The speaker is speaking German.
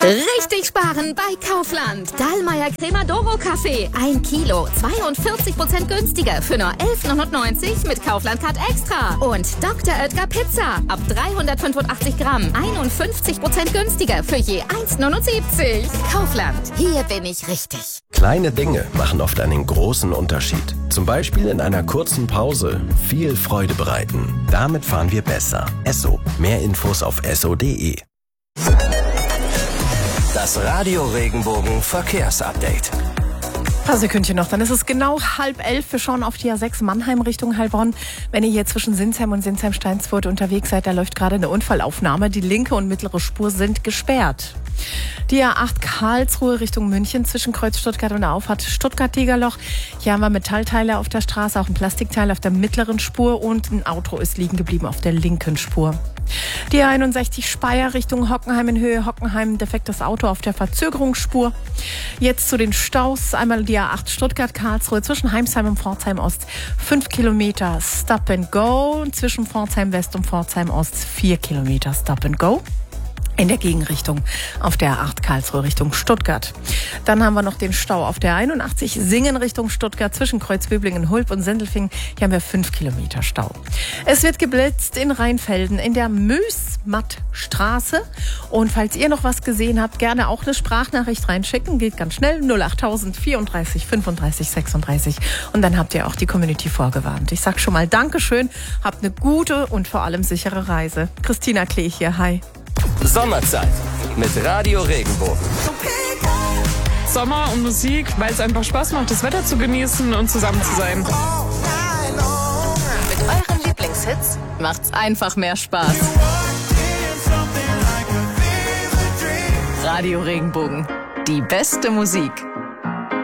Richtig sparen bei Kaufland. Dallmayr Cremadoro Kaffee. 1 Kilo, 42% günstiger für nur 11,99 mit Kaufland Card Extra. Und Dr. Oetker Pizza. Ab 385 Gramm. 51% günstiger für je 1,79. Kaufland. Hier bin ich richtig. Kleine Dinge machen oft einen großen Unterschied. Zum Beispiel in einer kurzen Pause viel Freude bereiten. Damit fahren wir besser. Esso. Mehr Infos auf esso.de. Das Radio Regenbogen Verkehrsupdate. Ein paar Sekündchen noch, dann ist es genau 10:30. Wir schauen auf die A6 Mannheim Richtung Heilbronn. Wenn ihr hier zwischen Sinsheim und Sinsheim-Steinsfurt unterwegs seid, da läuft gerade eine Unfallaufnahme. Die linke und mittlere Spur sind gesperrt. Die A8 Karlsruhe Richtung München zwischen Kreuz Stuttgart und der Auffahrt Stuttgart-Degerloch. Hier haben wir Metallteile auf der Straße, auch ein Plastikteil auf der mittleren Spur und ein Auto ist liegen geblieben auf der linken Spur. Die A61 Speyer Richtung Hockenheim in Höhe Hockenheim, defektes Auto auf der Verzögerungsspur. Jetzt zu den Staus. Einmal die A8 Stuttgart-Karlsruhe zwischen Heimsheim und Pforzheim Ost 5 Kilometer Stop and Go. Zwischen Pforzheim West und Pforzheim Ost 4 Kilometer Stop and Go. In der Gegenrichtung auf der A8 Karlsruhe Richtung Stuttgart. Dann haben wir noch den Stau auf der 81 Singen Richtung Stuttgart zwischen Kreuzböblingen, Hulb und Sendelfingen. Hier haben wir 5 Kilometer Stau. Es wird geblitzt in Rheinfelden in der Mösmattstraße. Und falls ihr noch was gesehen habt, gerne auch eine Sprachnachricht reinschicken. Geht ganz schnell. 08000 34 35 36. Und dann habt ihr auch die Community vorgewarnt. Ich sag schon mal Dankeschön. Habt eine gute und vor allem sichere Reise. Christina Klee hier. Hi. Sommerzeit mit Radio Regenbogen. Sommer und Musik, weil es einfach Spaß macht, das Wetter zu genießen und zusammen zu sein. Mit euren Lieblingshits macht's einfach mehr Spaß. Radio Regenbogen. Die beste Musik.